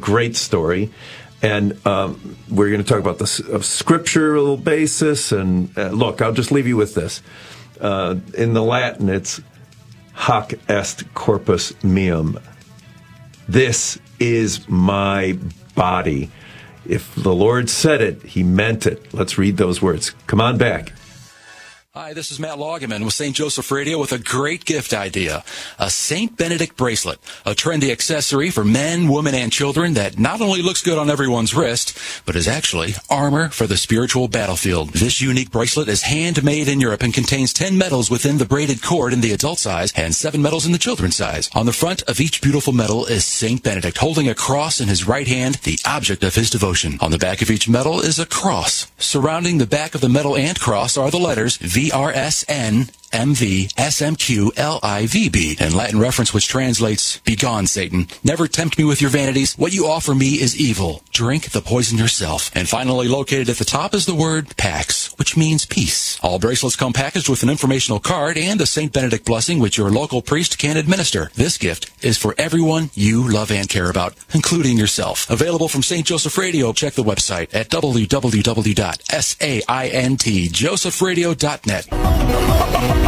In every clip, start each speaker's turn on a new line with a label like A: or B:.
A: great story. And we're going to talk about the scriptural basis. And look, I'll just leave you with this. In the Latin, it's hoc est corpus meum. This is my body. If the Lord said it, he meant it. Let's read those words. Come on back.
B: Hi, this is Matt Loggeman with St. Joseph Radio with a great gift idea. A St. Benedict bracelet, a trendy accessory for men, women, and children that not only looks good on everyone's wrist, but is actually armor for the spiritual battlefield. This unique bracelet is handmade in Europe and contains 10 medals within the braided cord in the adult size and 7 medals in the children's size. On the front of each beautiful medal is St. Benedict holding a cross in his right hand, the object of his devotion. On the back of each medal is a cross. Surrounding the back of the medal and cross are the letters VRSN MVSMQLIVB, in Latin reference which translates, "Begone, Satan. Never tempt me with your vanities. What you offer me is evil. Drink the poison yourself." And finally, located at the top is the word Pax, which means peace. All bracelets come packaged with an informational card and a St. Benedict blessing which your local priest can administer. This gift is for everyone you love and care about, including yourself. Available from St. Joseph Radio. Check the website at www.saintjosephradio.net.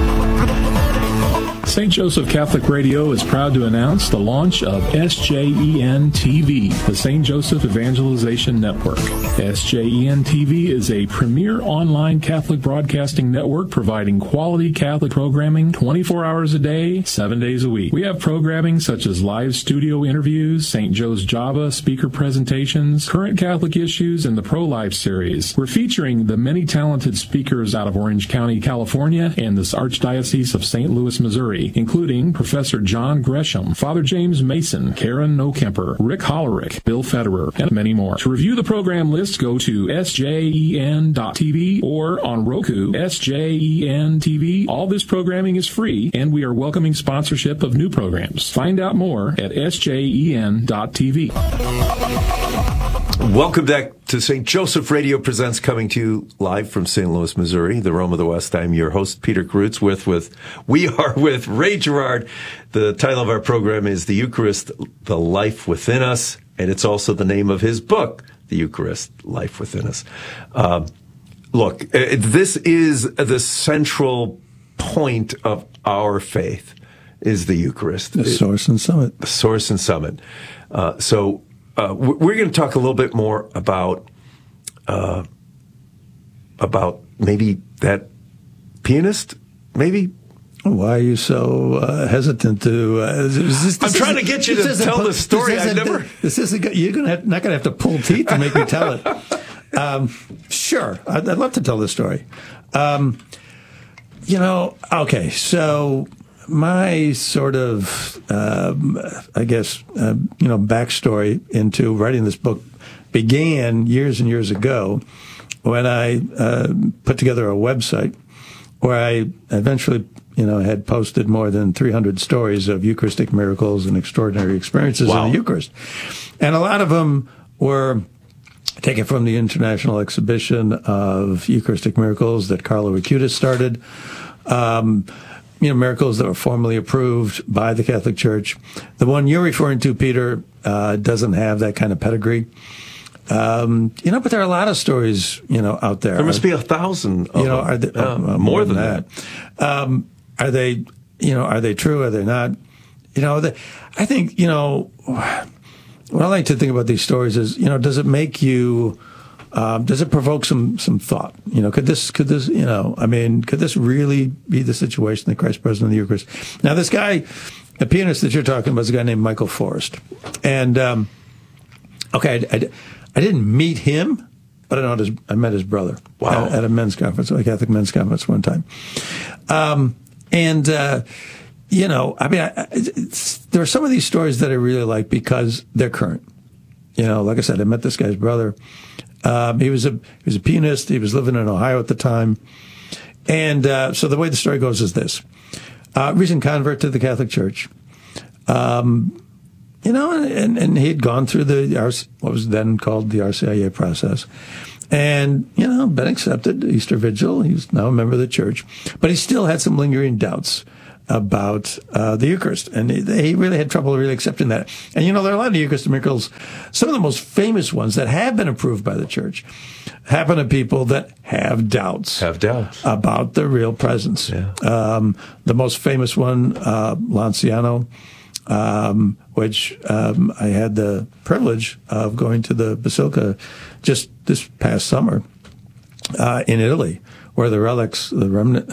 C: St. Joseph Catholic Radio is proud to announce the launch of SJEN TV, the St. Joseph Evangelization Network. SJEN TV is a premier online Catholic broadcasting network providing quality Catholic programming 24 hours a day, 7 days a week. We have programming such as live studio interviews, St. Joe's Java speaker presentations, current Catholic issues, and the Pro-Life series. We're featuring the many talented speakers out of Orange County, California, and this Archdiocese of St. Louis, Missouri, including Professor John Gresham, Father James Mason, Karen Nokemper, Rick Hollerick, Bill Federer, and many more. To review the program list, go to sjen.tv or on Roku, SJEN TV. All this programming is free, and we are welcoming sponsorship of new programs. Find out more at sjen.tv.
A: Welcome back to St. Joseph Radio Presents, coming to you live from St. Louis, Missouri, the Rome of the West. I'm your host, Peter Karutz. We are with Ray Gerard. The title of our program is The Eucharist, the Life Within Us, and it's also the name of his book, The Eucharist, Life Within Us. Look, this is the central point of our faith, is the Eucharist.
D: The source and summit.
A: The source and summit. We're going to talk a little bit more about maybe that pianist, maybe.
D: Why are you so hesitant to?
A: I'm trying to get you to tell the story.
D: This isn't. You're not going to have to pull teeth to make me tell it. Sure, I'd love to tell the story. Okay, so my sort of, backstory into writing this book began years and years ago when I put together a website where I eventually, had posted more than 300 stories of Eucharistic miracles and extraordinary experiences in the Eucharist. And a lot of them were taken from the International Exhibition of Eucharistic Miracles that Carlo Acutis started. Miracles that were formally approved by the Catholic Church. The one you're referring to, Peter, doesn't have that kind of pedigree. But there are a lot of stories, out there.
A: There must be 1,000 of them.
D: Are they,
A: more than that.
D: Are they true? Are they not? I think, what I like to think about these stories is, does it make you, does it provoke some thought? Could this really be the situation that Christ present in the Eucharist? Now, this guy, the pianist that you're talking about, is a guy named Michael Forrest. And, I didn't meet him, but I met his brother at a men's conference, a Catholic men's conference one time. There are some of these stories that I really like because they're current. Like I said, I met this guy's brother. He was a pianist. He was living in Ohio at the time. And so the way the story goes is this. Recent convert to the Catholic Church. And he had gone through what was then called the RCIA process. And, been accepted, Easter Vigil. He's now a member of the church. But he still had some lingering doubts. about the Eucharist. And he really had trouble really accepting that. And, there are a lot of Eucharistic miracles. Some of the most famous ones that have been approved by the church happen to people that have doubts about the real presence.
A: Yeah.
D: The most famous one, Lanciano, which I had the privilege of going to the Basilica just this past summer in Italy, where the relics, the remnant,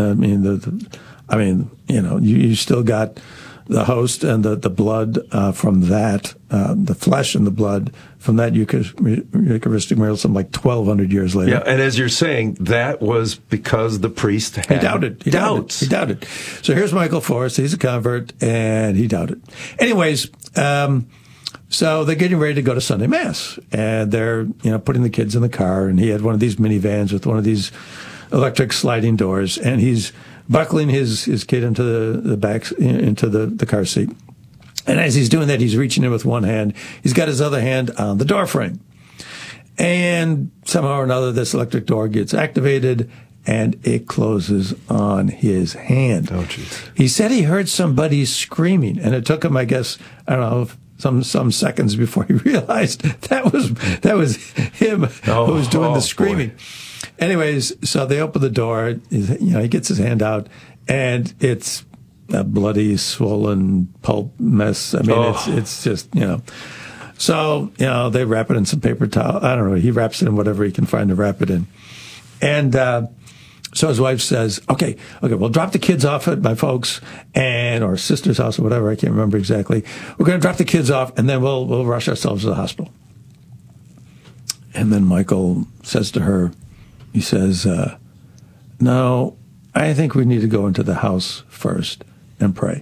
D: you still got the host and the blood from that, the flesh and the blood from that Eucharistic miracle, something like 1,200 years later.
A: Yeah, and as you're saying, that was because the priest had doubts.
D: He doubted. So here's Michael Forrest. He's a convert, and he doubted. Anyways, so they're getting ready to go to Sunday Mass, and they're putting the kids in the car, and he had one of these minivans with one of these electric sliding doors, and he's buckling his kid into the back, into the car seat. And as he's doing that, he's reaching in with one hand. He's got his other hand on the door frame. And somehow or another, this electric door gets activated, and it closes on his hand.
A: Oh, geez.
D: He said he heard somebody screaming, and it took him, I guess, I don't know, some seconds before he realized that was him who was doing the screaming. Boy. Anyways, so they open the door. He gets his hand out, and it's a bloody, swollen pulp mess. I mean, it's just, So, they wrap it in some paper towel. I don't know. He wraps it in whatever he can find to wrap it in. And so his wife says, okay, we'll drop the kids off at my folks or sister's house or whatever. I can't remember exactly. We're going to drop the kids off, and then we'll rush ourselves to the hospital. And then Michael says to her, he says, no, I think we need to go into the house first and pray.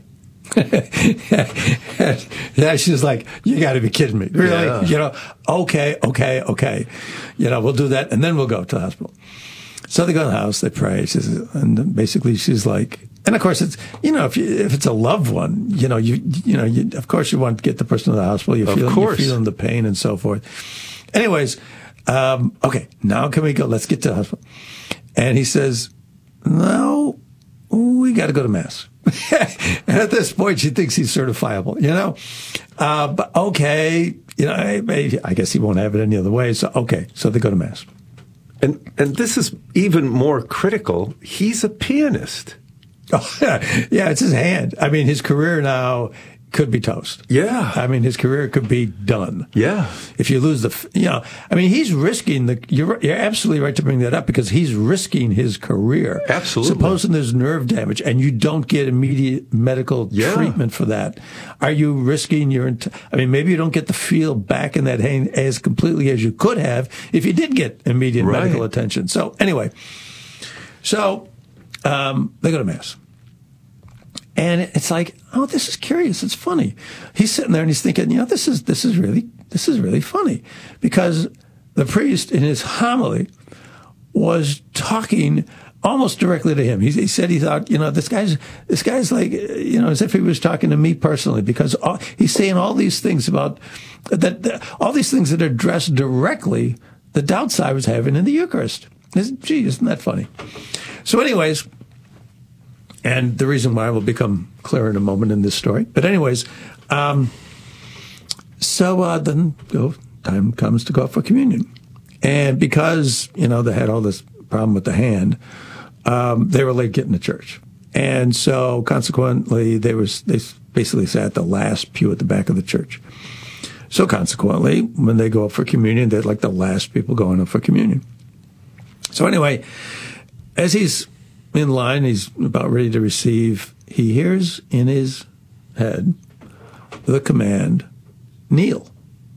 D: Yeah, she's like, you got to be kidding me. Really? Yeah. Okay. We'll do that, and then we'll go to the hospital. So they go to the house, they pray, and basically she's like, and of course it's, if it's a loved one, of course you want to get the person to the hospital. You're feeling the pain and so forth. Anyways, okay, now can we go? Let's get to the hospital. And he says, no, we got to go to Mass. And at this point, she thinks he's certifiable, but okay, I guess he won't have it any other way. So, okay, so they go to Mass.
A: And this is even more critical. He's a pianist.
D: Oh, yeah, it's his hand. I mean, his career now could be toast.
A: Yeah.
D: I mean, his career could be done.
A: Yeah.
D: If you lose he's risking you're absolutely right to bring that up, because he's risking his career.
A: Absolutely.
D: Supposing there's nerve damage and you don't get immediate medical treatment for that. Are you risking maybe you don't get the feel back in that hand as completely as you could have if you did get immediate medical attention. So anyway, they go to Mass. And it's like, oh, this is curious. It's funny. He's sitting there and he's thinking, this is really funny, because the priest in his homily was talking almost directly to him. He said he thought, this guy's like, as if he was talking to me personally, because he's saying all these things about all these things that address directly the doubts I was having in the Eucharist. Isn't that funny? So time and the reason why will become clear in a moment in this story. But anyways, then time comes to go out for communion. And because, they had all this problem with the hand, they were late getting to church. And so consequently, they basically sat at the last pew at the back of the church. So consequently, when they go up for communion, they're like the last people going up for communion. So anyway, as he's in line, he's about ready to receive, he hears in his head the command, kneel.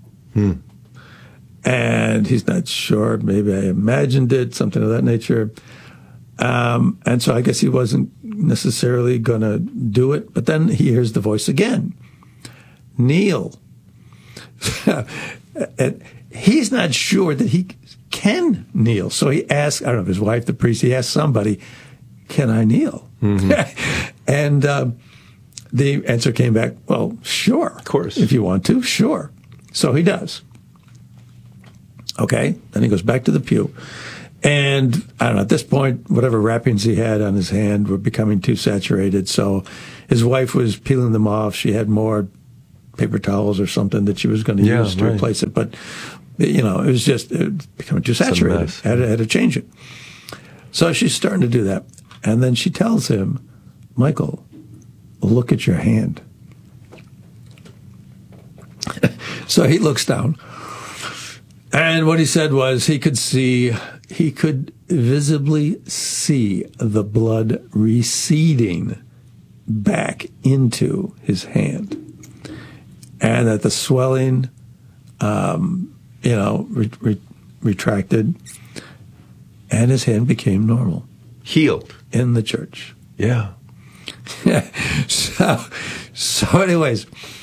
D: And he's not sure, maybe I imagined it, something of that nature. And so I guess he wasn't necessarily going to do it, but then he hears the voice again, kneel. And he's not sure that he can kneel. So he asks, I don't know if his wife, the priest, he asked somebody, can I kneel? Mm-hmm. And the answer came back, well, sure.
A: Of course.
D: If you want to, sure. So he does. Okay. Then he goes back to the pew. And I don't know, at this point, whatever wrappings he had on his hand were becoming too saturated. So his wife was peeling them off. She had more paper towels or something that she was going to use to replace it. But, it was just becoming too saturated. Had to change it. So she's starting to do that. And then she tells him, Michael, look at your hand. So he looks down. And what he said was he could visibly see the blood receding back into his hand. And that the swelling, retracted, and his hand became normal.
A: Healed.
D: In the church.
A: Yeah.
D: So anyways,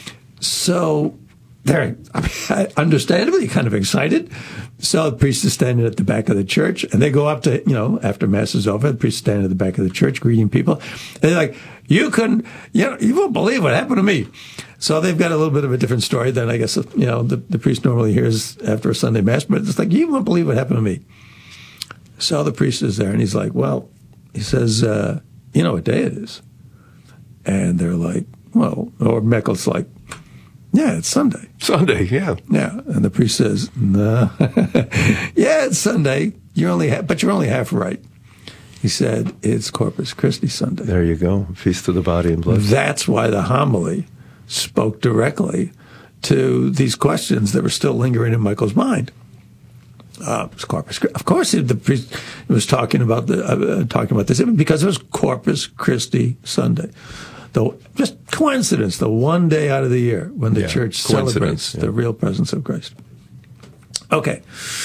D: they're understandably kind of excited. So the priest is standing at the back of the church, and they go up to, after Mass is over, the priest is standing at the back of the church greeting people. And they're like, you won't believe what happened to me. So they've got a little bit of a different story than I guess, the priest normally hears after a Sunday Mass, but it's like, you won't believe what happened to me. So the priest is there, and he's like, well, he says, you know what day it is? And they're like, well, or Michael's like, yeah, it's Sunday.
A: Sunday, yeah.
D: Yeah. And the priest says, no. Yeah, it's Sunday. But you're only half right. He said, it's Corpus Christi Sunday.
A: There you go. Feast of the Body and Blood.
D: That's why the homily spoke directly to these questions that were still lingering in Michael's mind. Of course, the priest was talking about this because it was Corpus Christi Sunday. Just coincidence, the one day out of the year when the church celebrates the real presence of Christ. Okay.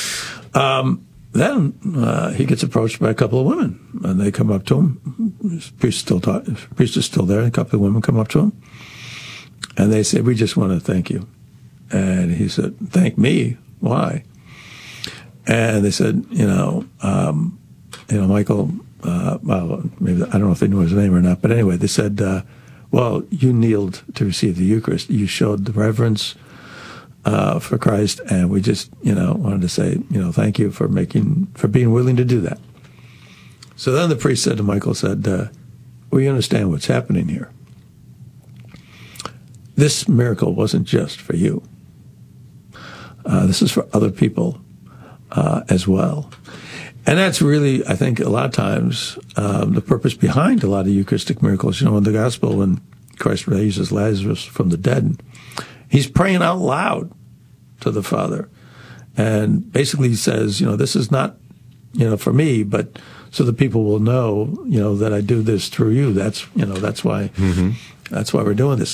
D: Then he gets approached by a couple of women, and they come up to him. The priest is still there, and a couple of women come up to him, and they say, we just want to thank you. And he said, thank me? Why? And they said, Michael, well, maybe, I don't know if they knew his name or not, but anyway, they said, well, you kneeled to receive the Eucharist. You showed the reverence for Christ, and we just, wanted to say, thank you for being willing to do that. So then the priest said to Michael, well, you understand what's happening here. This miracle wasn't just for you. This is for other people as well. And that's really, I think, a lot of times the purpose behind a lot of Eucharistic miracles. In the Gospel, when Christ raises Lazarus from the dead, he's praying out loud to the Father. And basically he says, this is not, for me, but so that people will know, that I do this through you. That's why, that's why we're doing this.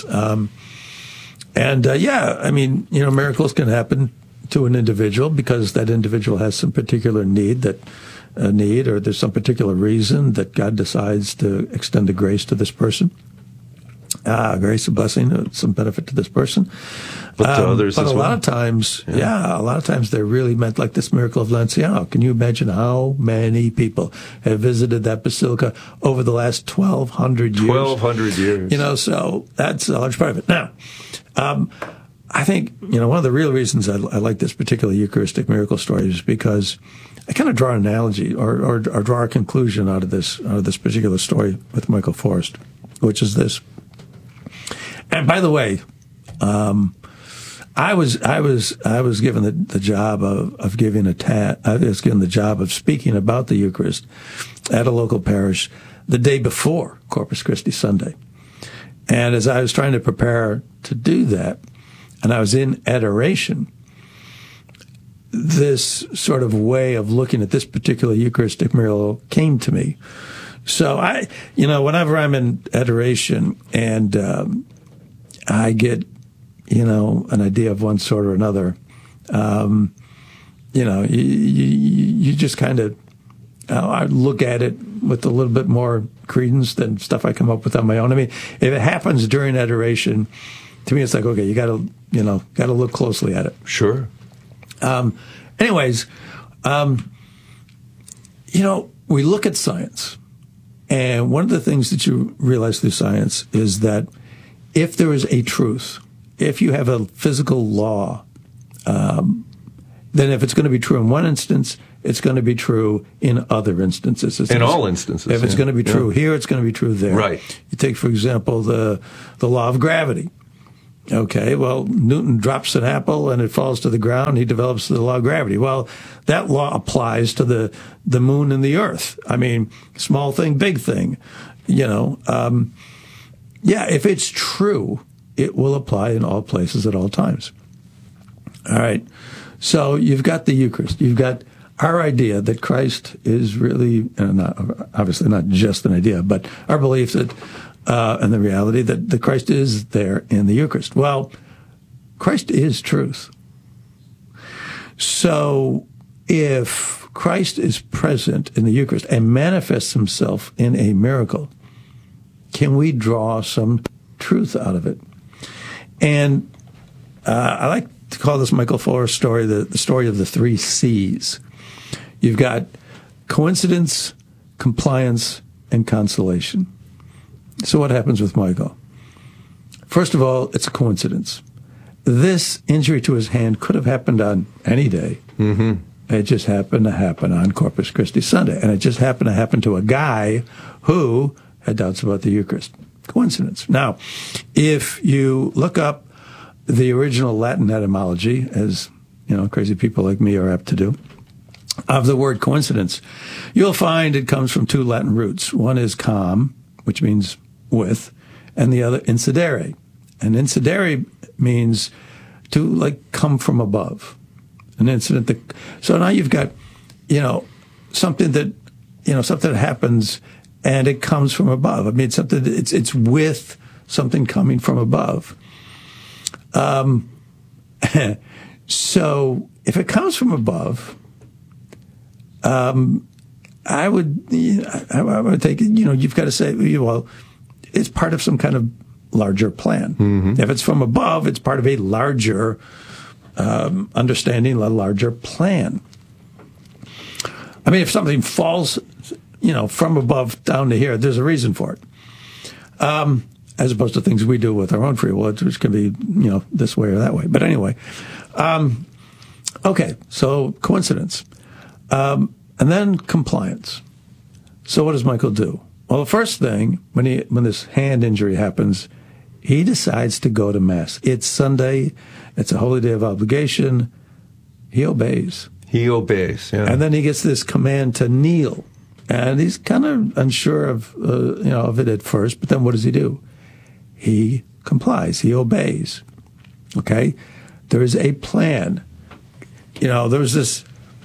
D: Miracles can happen to an individual because that individual has some particular need, or there's some particular reason that God decides to extend the grace to this person. Grace, a blessing, some benefit to this person.
A: But to others as well.
D: But a lot of times they're really meant, like this miracle of Lanciano. Can you imagine how many people have visited that basilica over the last 1,200 years?
A: 1,200 years.
D: So that's a large part of it. Now, I think, one of the real reasons I like this particular Eucharistic miracle story is because I kind of draw an analogy or draw a conclusion out of this particular story with Michael Forrest, which is this. And by the way, I was given the job of giving I was given the job of speaking about the Eucharist at a local parish the day before Corpus Christi Sunday. And as I was trying to prepare to do that, and I was in adoration, this sort of way of looking at this particular Eucharistic miracle came to me. So whenever I'm in adoration and I get, an idea of one sort or another, you just kind of, I look at it with a little bit more credence than stuff I come up with on my own. I mean, if it happens during adoration, to me, it's like, okay, you got to look closely at it.
A: Sure.
D: We look at science, and one of the things that you realize through science is that if there is a truth, if you have a physical law then if it's going to be true in one instance, it's going to be true in other instances.
A: In all instances.
D: If it's going to be true here, it's going to be true there.
A: Right.
D: You take, for example, the law of gravity. Okay, well, Newton drops an apple and it falls to the ground. He develops the law of gravity. Well, that law applies to the moon and the earth. I mean, small thing, big thing. If it's true, it will apply in all places at all times. All right. So you've got the Eucharist. You've got our idea that Christ is really, obviously not just an idea, but our belief that, and the reality that Christ is there in the Eucharist. Well, Christ is truth. So if Christ is present in the Eucharist and manifests himself in a miracle, can we draw some truth out of it? And I like to call this Michael Fuller's story the story of the 3 C's. You've got coincidence, compliance, and consolation. So what happens with Michael? First of all, it's a coincidence. This injury to his hand could have happened on any day. Mm-hmm. It just happened to happen on Corpus Christi Sunday. And it just happened to happen to a guy who had doubts about the Eucharist. Coincidence. Now, if you look up the original Latin etymology, as crazy people like me are apt to do, of the word coincidence, you'll find it comes from 2 Latin roots. One is com, which means with, and the other incidere. And incidere means to come from above. An incident that, so now you've got, something that happens and it comes from above. I mean, it's with something coming from above. So if it comes from above, I would take it, you've got to say, well, it's part of some kind of larger plan. Mm-hmm. If it's from above, it's part of a larger understanding, a larger plan. I mean, if something falls, from above down to here, there's a reason for it. As opposed to things we do with our own free will, which can be, this way or that way. But anyway, okay, so coincidence. And then compliance. So what does Michael do? Well, the first thing, when this hand injury happens, he decides to go to Mass. It's Sunday. It's a holy day of obligation. He obeys.
A: Yeah.
D: And then he gets this command to kneel. And he's kind of unsure of it at first, but then what does he do? He complies. He obeys. Okay? There is a plan. There was this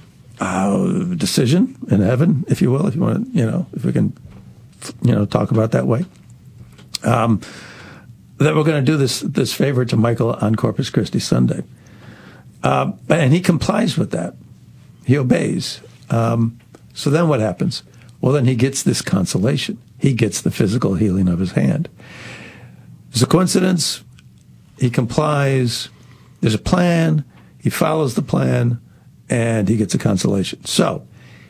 D: decision in heaven, if you will, if you want to, if we can, talk about that way, that we're going to do this favor to Michael on Corpus Christi Sunday. And he complies with that. He obeys. So then what happens? Well, then he gets this consolation. He gets the physical healing of his hand. There's a coincidence. He complies. There's a plan. He follows the plan, and he gets a consolation. So,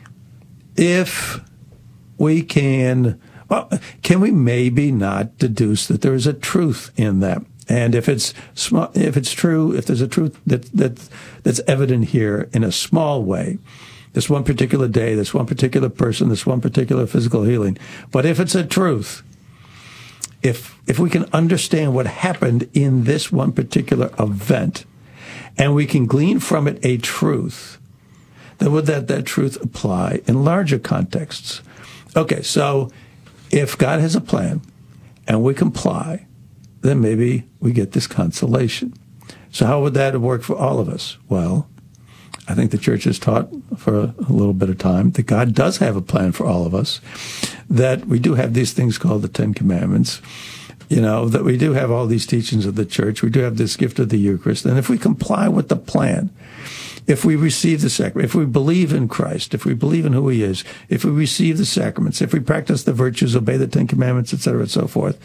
D: if we can we maybe not deduce that there is a truth in that? And if it's true, if there's a truth that's evident here in a small way, this one particular day, this one particular person, this one particular physical healing, but if it's a truth, if we can understand what happened in this one particular event, and we can glean from it a truth, then would that truth apply in larger contexts? Okay, so if God has a plan and we comply, then maybe we get this consolation. So how would that work for all of us? Well, I think the church has taught for a little bit of time that God does have a plan for all of us, that we do have these things called the 10 Commandments, that we do have all these teachings of the church. We do have this gift of the Eucharist. And if we comply with the plan, if we receive the sacrament, if we believe in Christ, if we believe in who he is, if we receive the sacraments, if we practice the virtues, obey the 10 Commandments, etc., and so forth,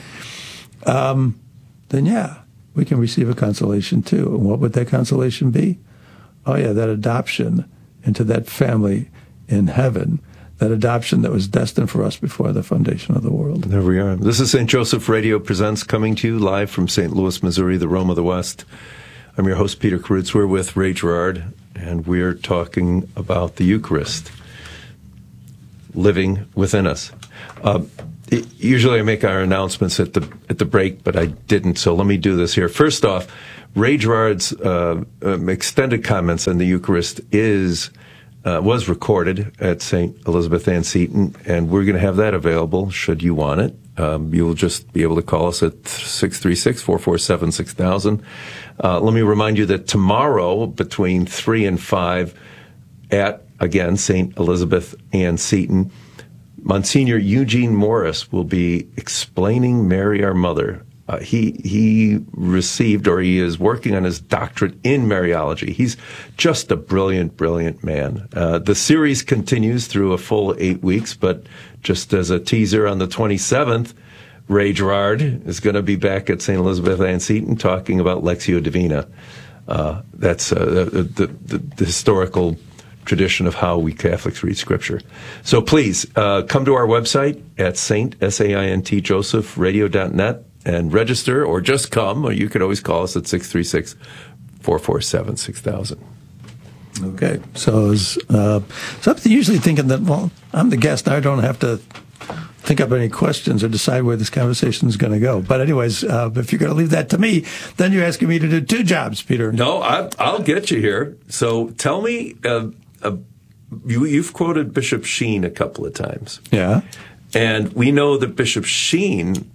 D: then yeah, we can receive a consolation too. And what would that consolation be? Oh yeah, that adoption into that family in heaven, that adoption that was destined for us before the foundation of the world.
A: There we are. This is St. Joseph Radio Presents, coming to you live from St. Louis, Missouri, the Rome of the West. I'm your host, Peter Karutz. We're with Ray Gerard, and we're talking about the Eucharist living within us. Usually I make our announcements at the break, but I didn't, so let me do this here. First off, Ray Gerard's extended comments on the Eucharist was recorded at St. Elizabeth Ann Seton, and we're going to have that available should you want it. You'll just be able to call us at 636-447-6000. Let me remind you that tomorrow between 3 and 5 at, again, St. Elizabeth Ann Seton, Monsignor Eugene Morris will be explaining Mary, our Mother. He received, or he is working on his doctorate in Mariology. He's just a brilliant, brilliant man. The series continues through a full 8 weeks, but just as a teaser, on the 27th, Ray Gerard is going to be back at St. Elizabeth Ann Seton talking about Lectio Divina. That's the historical tradition of how we Catholics read Scripture. So please, come to our website at saintjosephradio.net and register, or just come, or you can always call us at 636-447-6000.
D: Okay, so I'm usually thinking that, well, I'm the guest, I don't have to think up any questions or decide where this conversation is going to go. But anyways, if you're going to leave that to me, then you're asking me to do two jobs, Peter.
A: No, I'll get you here. So tell me, you've quoted Bishop Sheen a couple of times.
D: Yeah.
A: And we know that Bishop Sheen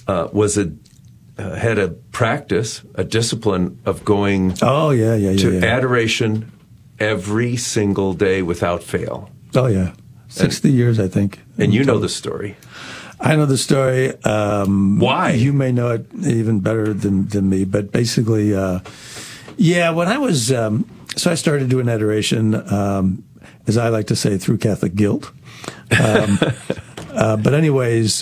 A: had a practice, a discipline of going to adoration every single day without fail.
D: Oh, yeah. 60 years, I think.
A: And you know the story.
D: I know the story.
A: Why?
D: You may know it even better than me, but basically, when I was, so I started doing adoration, as I like to say, through Catholic guilt. But anyways,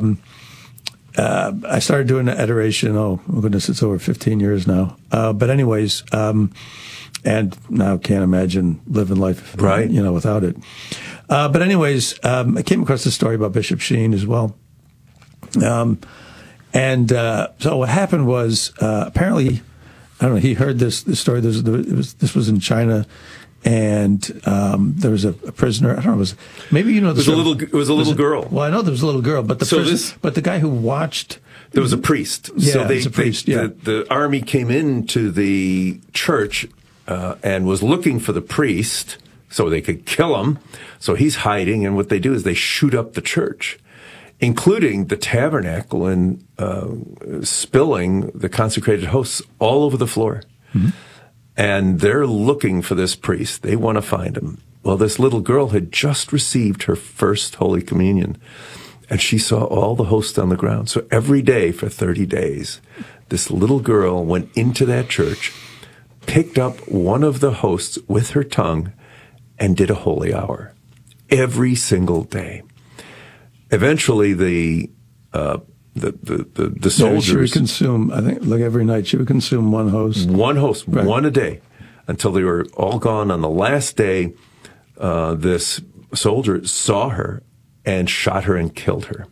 D: I started doing adoration, oh my goodness, it's over 15 years now. But anyways, and now can't imagine living life, without it. But anyways, I came across this story about Bishop Sheen as well. So what happened was, apparently, I don't know, he heard this story. This was in China. And there was a prisoner. I don't know. Maybe you know. It
A: was a little girl.
D: Well, I know there was a little girl, but the guy who watched.
A: There was a priest.
D: Yeah, so was a priest.
A: The army came into the church and was looking for the priest so they could kill him. So he's hiding, and what they do is they shoot up the church, including the tabernacle, and spilling the consecrated hosts all over the floor. Mm-hmm. And they're looking for this priest. They want to find him. Well, this little girl had just received her first Holy Communion, and she saw all the hosts on the ground. So every day for 30 days, this little girl went into that church, picked up one of the hosts with her tongue, and did a holy hour every single day. Eventually, the soldiers.
D: She would consume, I think, like every night, she would consume one host.
A: One host, right. One a day, until they were all gone. On the last day, this soldier saw her and shot her and killed her.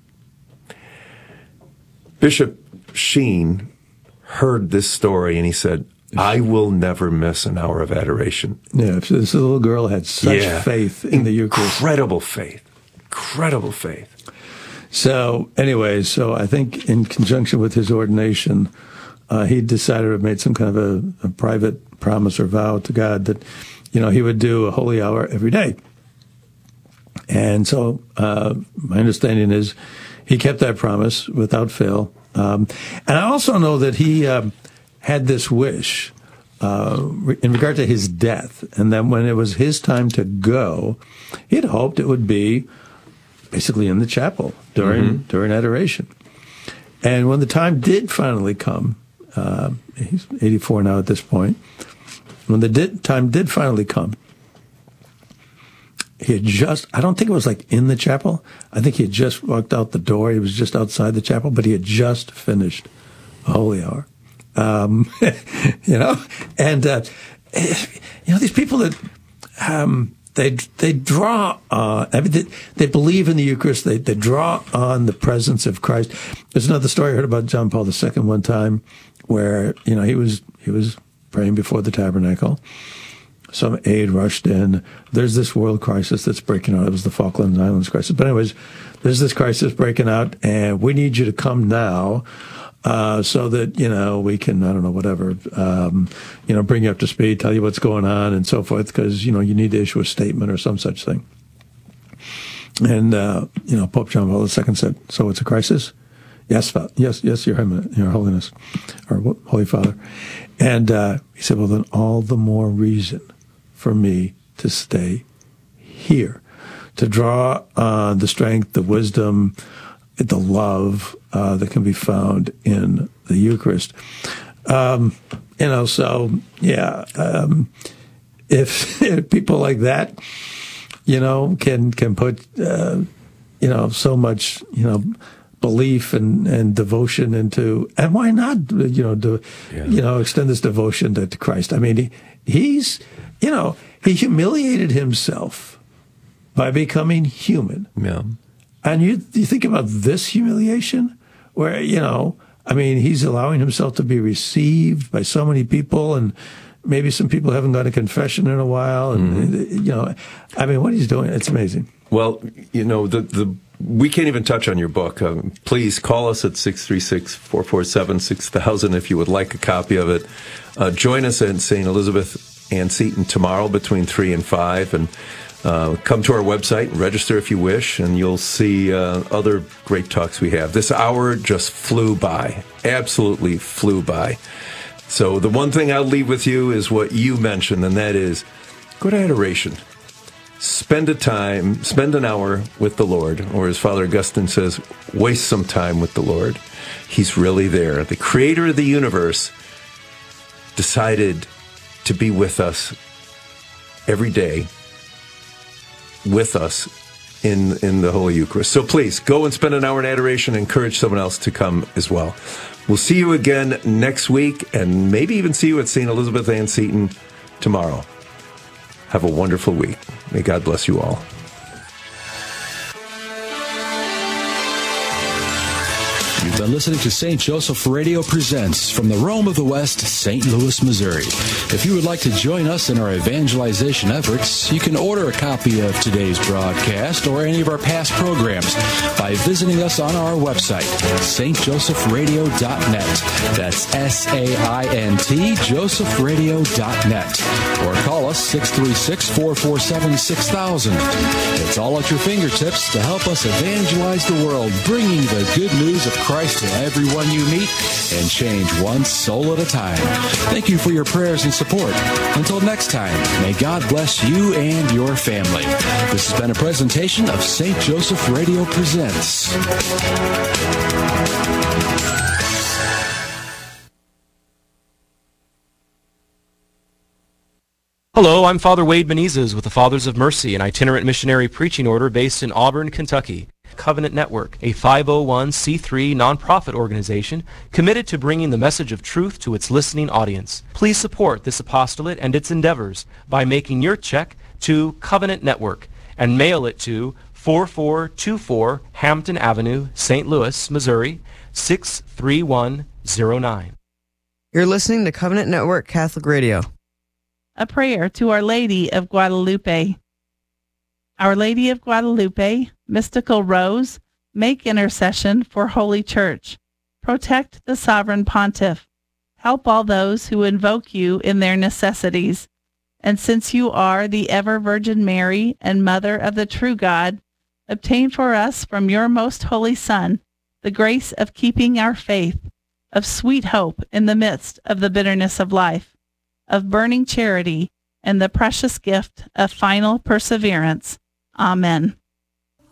A: Bishop Sheen heard this story and he said, I will never miss an hour of adoration.
D: Yeah, this little girl had such faith in the Eucharist.
A: Incredible faith.
D: So anyways, I think in conjunction with his ordination, he decided to have made some kind of a private promise or vow to God that, he would do a holy hour every day. And so my understanding is he kept that promise without fail. And I also know that he had this wish in regard to his death, and then when it was his time to go, he had hoped it would be basically in the chapel during adoration. And when the time did finally come, he's 84 now at this point, when the time did finally come, he had I don't think it was like in the chapel. I think he had just walked out the door. He was just outside the chapel, but he had just finished a holy hour. And, these people that, they draw, they believe in the Eucharist. They draw on the presence of Christ. There's another story I heard about John Paul II one time where, he was praying before the tabernacle, some aid rushed in. There's this world crisis that's breaking out. It was the Falkland Islands crisis. But anyways, there's this crisis breaking out, and we need you to come now so that, we can, I don't know, whatever, bring you up to speed, tell you what's going on and so forth, because, you need to issue a statement or some such thing. And, Pope John Paul II said, so it's a crisis? Yes, Your Holiness, or Holy Father. And he said, well, then all the more reason for me to stay here, to draw on the strength, the wisdom, the love that can be found in the Eucharist. If people like that, can put, so much, belief and devotion into, and why not, extend this devotion to Christ. I mean, he humiliated himself by becoming human.
A: Yeah.
D: And you think about this humiliation where, he's allowing himself to be received by so many people, and maybe some people haven't gone to confession in a while. And, what he's doing, it's amazing.
A: Well, we can't even touch on your book. Please call us at 636-447-6000 if you would like a copy of it. Join us at St. Elizabeth Ann Seton tomorrow between 3 and 5, and come to our website and register if you wish, and you'll see other great talks we have. This hour just flew by, absolutely flew by. So the one thing I'll leave with you is what you mentioned, and that is go to adoration. Spend an hour with the Lord, or as Father Augustine says, waste some time with the Lord. He's really there. The creator of the universe decided to be with us every day, with us in the Holy Eucharist. So please, go and spend an hour in adoration and encourage someone else to come as well. We'll see you again next week, and maybe even see you at St. Elizabeth Ann Seton tomorrow. Have a wonderful week. May God bless you all.
B: You've been listening to St. Joseph Radio Presents from the Rome of the West, St. Louis, Missouri. If you would like to join us in our evangelization efforts, you can order a copy of today's broadcast or any of our past programs by visiting us on our website, stjosephradio.net. That's SAINT, josephradio.net. Or call us 636-447-6000. It's all at your fingertips to help us evangelize the world, bringing the good news of Christ to everyone you meet and change one soul at a time. Thank you for your prayers and support. Until next time, may God bless you and your family. This has been a presentation of St. Joseph Radio Presents.
E: Hello, I'm Father Wade Menezes with the Fathers of Mercy, an itinerant missionary preaching order based in Auburn, Kentucky. Covenant Network, a 501c3 nonprofit organization committed to bringing the message of truth to its listening audience. Please support this apostolate and its endeavors by making your check to Covenant Network and mail it to 4424 Hampton Avenue, St. Louis, Missouri, 63109.
F: You're listening to Covenant Network Catholic Radio.
G: A prayer to Our Lady of Guadalupe. Our Lady of Guadalupe, mystical rose, make intercession for Holy Church. Protect the sovereign pontiff. Help all those who invoke you in their necessities. And since you are the ever Virgin Mary and Mother of the true God, obtain for us from your most holy Son the grace of keeping our faith, of sweet hope in the midst of the bitterness of life, of burning charity, and the precious gift of final perseverance. Amen.